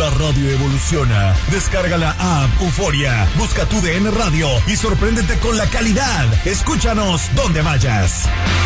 La radio evoluciona. Descarga la app Euforia, busca tu DN Radio y sorpréndete con la calidad. Escúchanos donde vayas.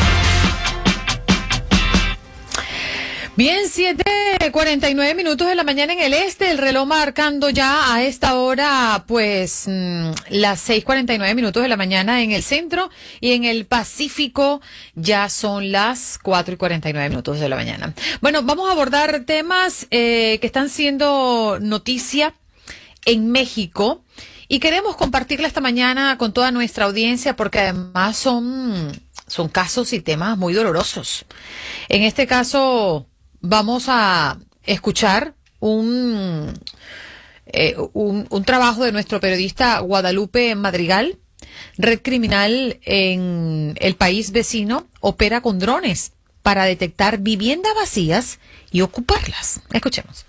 Bien, 7:49 minutos de la mañana en el este, el reloj marcando ya a esta hora, pues, las 6:49 minutos de la mañana en el centro, y en el Pacífico ya son las 4:49 minutos de la mañana. Bueno, vamos a abordar temas que están siendo noticia en México y queremos compartirla esta mañana con toda nuestra audiencia porque además son casos y temas muy dolorosos. En este caso vamos a escuchar un trabajo de nuestro periodista Guadalupe Madrigal. Red criminal en el país vecino opera con drones para detectar viviendas vacías y ocuparlas. Escuchemos.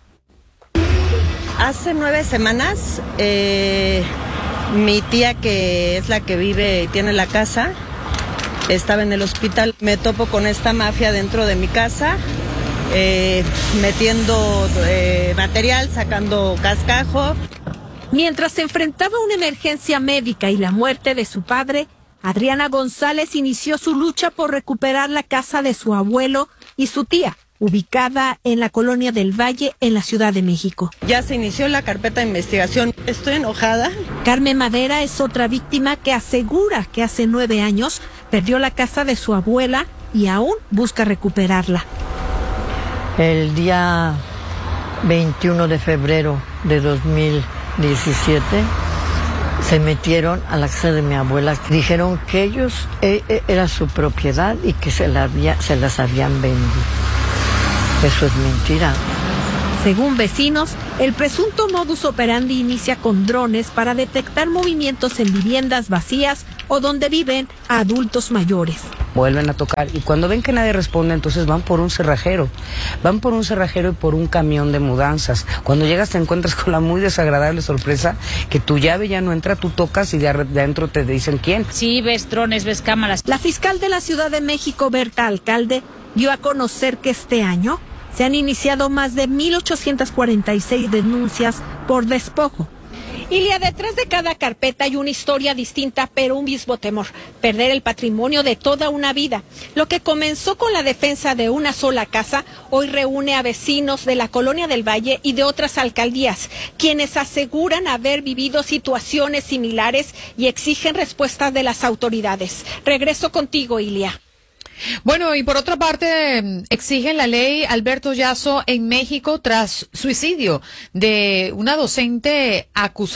Hace 9 semanas, mi tía, que es la que vive y tiene la casa, estaba en el hospital. Me topo con esta mafia dentro de mi casa, metiendo material, sacando cascajo. Mientras se enfrentaba a una emergencia médica y la muerte de su padre, Adriana González inició su lucha por recuperar la casa de su abuelo y su tía, ubicada en la Colonia del Valle, en la Ciudad de México. Ya se inició la carpeta de investigación. Estoy enojada. Carmen Madera es otra víctima que asegura que hace 9 años perdió la casa de su abuela y aún busca recuperarla. El día 21 de febrero de 2017 se metieron a la casa de mi abuela. Dijeron que ellos era su propiedad y que se las habían vendido. Eso es mentira. Según vecinos, el presunto modus operandi inicia con drones para detectar movimientos en viviendas vacías o donde viven adultos mayores. Vuelven a tocar y cuando ven que nadie responde, entonces van por un cerrajero. Van por un cerrajero y por un camión de mudanzas. Cuando llegas te encuentras con la muy desagradable sorpresa que tu llave ya no entra, tú tocas y de adentro te dicen quién. Sí, ves drones, ves cámaras. La fiscal de la Ciudad de México, Berta Alcalde, dio a conocer que este año se han iniciado más de 1,846 denuncias por despojo. Ilia, detrás de cada carpeta hay una historia distinta, pero un mismo temor: perder el patrimonio de toda una vida. Lo que comenzó con la defensa de una sola casa, hoy reúne a vecinos de la Colonia del Valle y de otras alcaldías, quienes aseguran haber vivido situaciones similares y exigen respuestas de las autoridades. Regreso contigo, Ilia. Bueno, y por otra parte, exigen la ley Alberto Yazo en México tras suicidio de un docente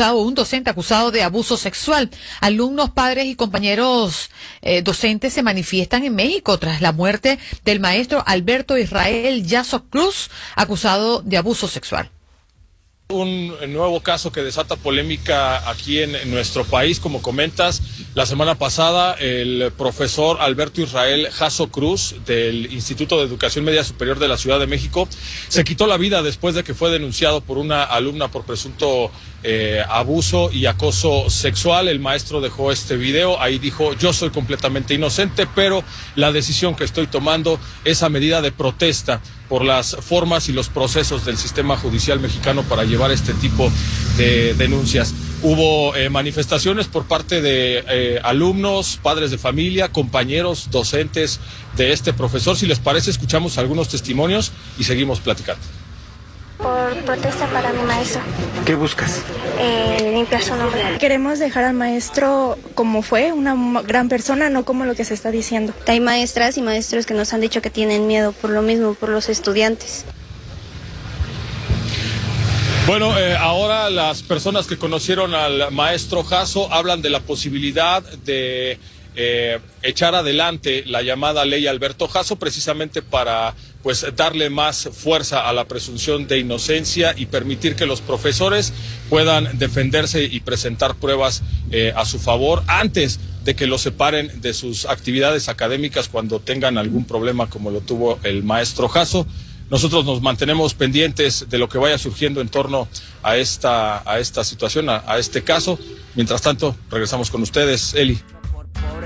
acusado de abuso sexual. Alumnos, padres y compañeros docentes se manifiestan en México tras la muerte del maestro Alberto Israel Yazo Cruz, acusado de abuso sexual. Un nuevo caso que desata polémica aquí en nuestro país. Como comentas, la semana pasada el profesor Alberto Israel Jasso Cruz del Instituto de Educación Media Superior de la Ciudad de México se quitó la vida después de que fue denunciado por una alumna por presunto abuso y acoso sexual. El maestro dejó este video, ahí dijo: yo soy completamente inocente, pero la decisión que estoy tomando es a medida de protesta por las formas y los procesos del sistema judicial mexicano para llevar este tipo de denuncias. Hubo manifestaciones por parte de alumnos, padres de familia, compañeros, docentes de este profesor. Si les parece, escuchamos algunos testimonios y seguimos platicando. Por protesta para mi maestro. ¿Qué buscas? Limpiar su nombre. Queremos dejar al maestro como fue, una gran persona, no como lo que se está diciendo. Hay maestras y maestros que nos han dicho que tienen miedo por lo mismo, por los estudiantes. Bueno, ahora las personas que conocieron al maestro Jasso hablan de la posibilidad de echar adelante la llamada ley Alberto Jasso, precisamente para darle más fuerza a la presunción de inocencia y permitir que los profesores puedan defenderse y presentar pruebas a su favor antes de que los separen de sus actividades académicas cuando tengan algún problema como lo tuvo el maestro Jasso. Nosotros nos mantenemos pendientes de lo que vaya surgiendo en torno a esta situación, a este caso. Mientras tanto, regresamos con ustedes, Eli.